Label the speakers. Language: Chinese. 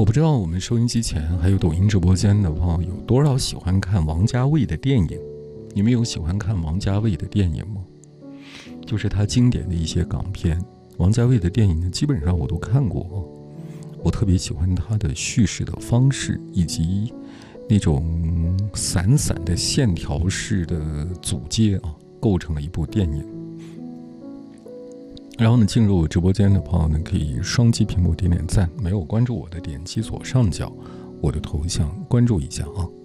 Speaker 1: 我不知道我们收音机前还有抖音直播间的朋友有多少喜欢看王家卫的电影。你们有喜欢看王家卫的电影吗？就是他经典的一些港片。王家卫的电影呢，基本上我都看过。我特别喜欢他的叙事的方式，以及那种散散的线条式的组接构成了一部电影。然后呢，进入我直播间的朋友呢，可以双击屏幕点点赞，没有关注我的点击左上角我的头像关注一下啊。